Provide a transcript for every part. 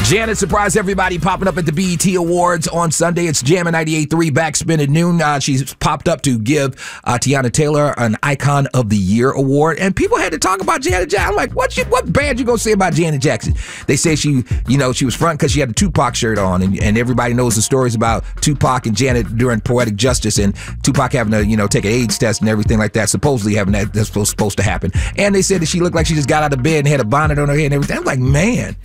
Janet surprised everybody popping up at the BET Awards on Sunday. It's Jammin' 98.3 Backspin at noon. She's popped up to give Teyana Taylor an Icon of the Year award, and people had to talk about Janet Jackson. I'm like, what bad you gonna say about Janet Jackson? They say she was front because she had a Tupac shirt on, and everybody knows the stories about Tupac and Janet during Poetic Justice, and Tupac having to take an AIDS test and everything like that, supposedly having that's supposed to happen. And they said that she looked like she just got out of bed and had a bonnet on her head and everything. I'm like, man.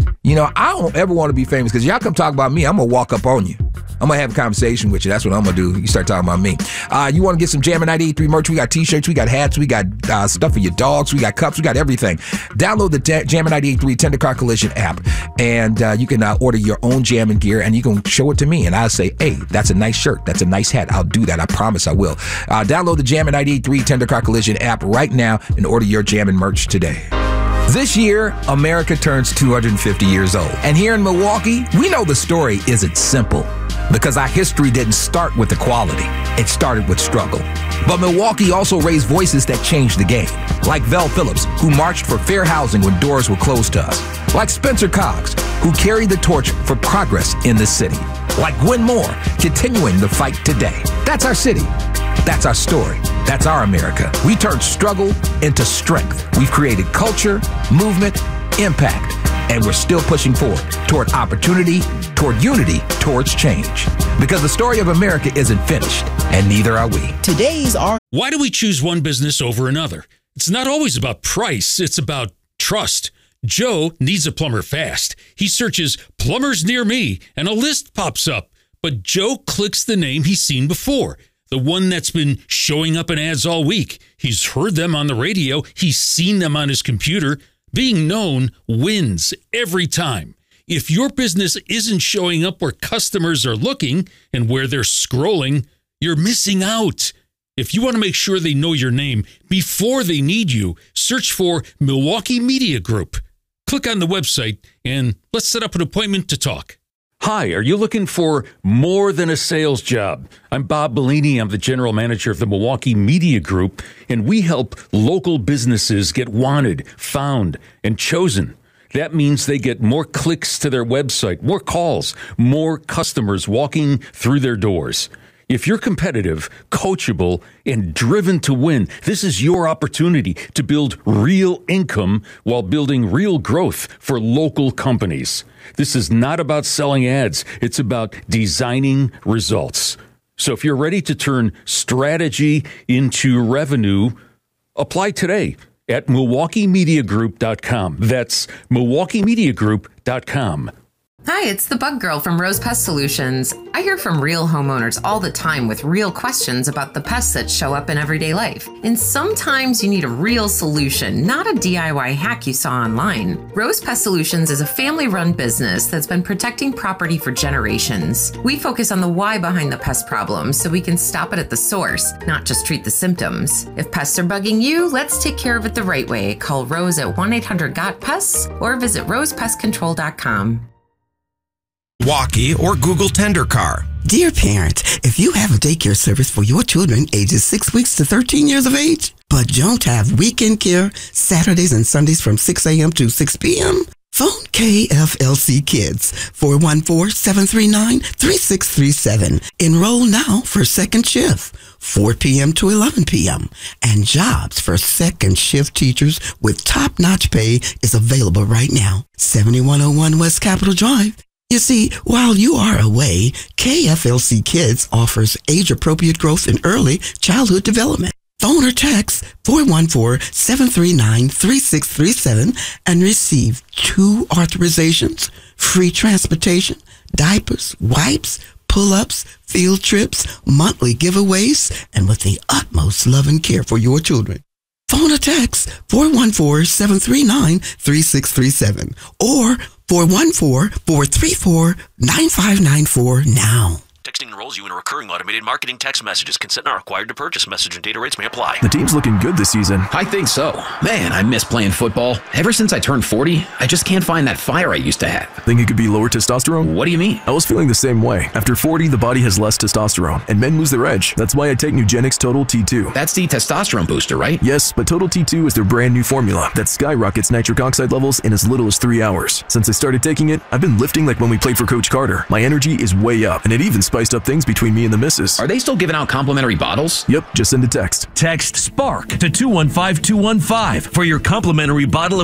I don't ever want to be famous because y'all come talk about me, I'm going to walk up on you. I'm going to have a conversation with you. That's what I'm going to do. You start talking about me. You want to get some Jammin' 98.3 merch? We got t-shirts, we got hats, we got stuff for your dogs, we got cups, we got everything. Download the Jammin' 98.3 Tender Car Collision app, and you can order your own Jammin' gear, and you can show it to me, and I'll say, hey, that's a nice shirt, that's a nice hat. I'll do that. I promise I will. Download the Jammin' 98.3 Tender Car Collision app right now and order your Jammin' merch today. This year, America turns 250 years old. And here in Milwaukee, we know the story isn't simple because our history didn't start with equality. It started with struggle. But Milwaukee also raised voices that changed the game, like Vel Phillips, who marched for fair housing when doors were closed to us, like Spencer Cox, who carried the torch for progress in the city, like Gwen Moore, continuing the fight today. That's our city. That's our story. That's our America. We turned struggle into strength. We've created culture, movement, impact, and we're still pushing forward toward opportunity, toward unity, towards change. Because the story of America isn't finished, and neither are we. Why do we choose one business over another? It's not always about price. It's about trust. Joe needs a plumber fast. He searches plumbers near me, and a list pops up. But Joe clicks the name he's seen before. The one that's been showing up in ads all week. He's heard them on the radio. He's seen them on his computer. Being known wins every time. If your business isn't showing up where customers are looking and where they're scrolling, you're missing out. If you want to make sure they know your name before they need you, search for Milwaukee Media Group. Click on the website and let's set up an appointment to talk. Hi, are you looking for more than a sales job? I'm Bob Bellini. I'm the general manager of the Milwaukee Media Group, and we help local businesses get wanted, found, and chosen. That means they get more clicks to their website, more calls, more customers walking through their doors. If you're competitive, coachable, and driven to win, this is your opportunity to build real income while building real growth for local companies. This is not about selling ads. It's about designing results. So if you're ready to turn strategy into revenue, apply today at MilwaukeeMediaGroup.com. That's MilwaukeeMediaGroup.com. Hi, it's the Bug Girl from Rose Pest Solutions. I hear from real homeowners all the time with real questions about the pests that show up in everyday life. And sometimes you need a real solution, not a DIY hack you saw online. Rose Pest Solutions is a family-run business that's been protecting property for generations. We focus on the why behind the pest problem so we can stop it at the source, not just treat the symptoms. If pests are bugging you, let's take care of it the right way. Call Rose at 1-800-GOT-PESTS or visit rosepestcontrol.com. Milwaukee or Google Tender Car. Dear parent, if you have a daycare service for your children ages 6 weeks to 13 years of age, but don't have weekend care Saturdays and Sundays from 6 a.m. to 6 p.m., phone KFLC Kids 414-739-3637. Enroll now for second shift, 4 p.m. to 11 p.m. And jobs for second shift teachers with top-notch pay is available right now. 7101 West Capitol Drive. You see, while you are away, KFLC Kids offers age-appropriate growth in early childhood development. Phone or text 414-739-3637 and receive 2 authorizations, free transportation, diapers, wipes, pull-ups, field trips, monthly giveaways, and with the utmost love and care for your children. Phone or text 414-739-3637 or 414-434-9594 now. Texting enrolls you in a recurring automated marketing text messages. Consent not required to purchase. Message and data rates may apply. The team's looking good this season. I think so. Man, I miss playing football. Ever since I turned 40, I just can't find that fire I used to have. Think it could be lower testosterone? What do you mean? I was feeling the same way. After 40, the body has less testosterone, and men lose their edge. That's why I take Nugenix Total T2. That's the testosterone booster, right? Yes, but Total T2 is their brand new formula that skyrockets nitric oxide levels in as little as 3 hours. Since I started taking it, I've been lifting like when we played for Coach Carter. My energy is way up, and it even spiced up things between me and the missus. Are they still giving out complimentary bottles? Yep, just send a text. Text SPARK to 215215 for your complimentary bottle of